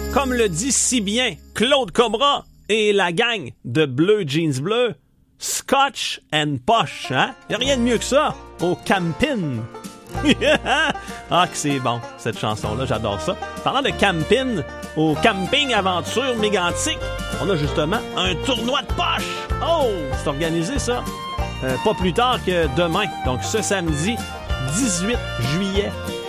Comme le dit si bien Claude Cobra et la gang de Bleu Jeans Bleu, Scotch and Posh, hein? Y a rien de mieux que ça au camping. Ah, que c'est bon, cette chanson-là, j'adore ça. Parlant de camping, au Camping Aventure Mégantic, on a justement un tournoi de poche. Oh, c'est organisé ça. Pas plus tard que demain, donc ce samedi 18 juillet